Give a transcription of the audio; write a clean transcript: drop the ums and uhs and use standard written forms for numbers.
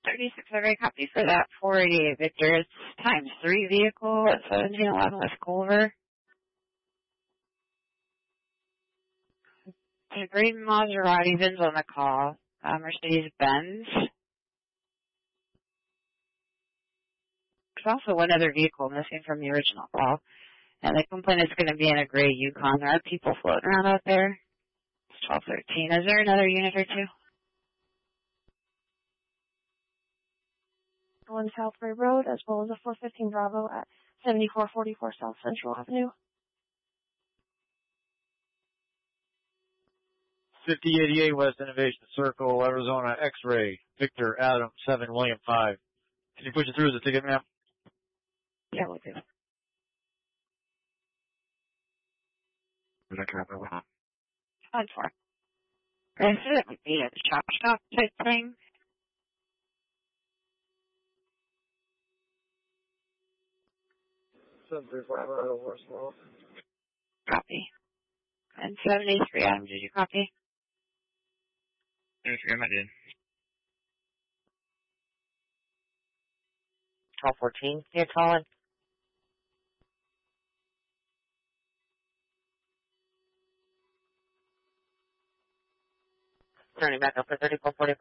36 every copy for that 488 Victor. It's times 3 vehicle at 1711 West Culver. There's a green Maserati VIN's on the call. Mercedes-Benz. There's also one other vehicle missing from the original call. And the complaint is going to be in a gray Yukon. There are people floating around out there. It's 1213. Is there another unit or two? On South Ray Road, as well as a 415 Bravo at 7444 South Central Avenue. 5088 West Innovation Circle, Arizona X-Ray, Victor Adam 7 William 5. Can you push it through as a ticket, ma'am? Yeah, we'll do. On 4. I said it would be a chop shop type thing. Copy. And 73, Adam, did you copy? 73, I did. 1214, you're calling? Turning back up for 3445.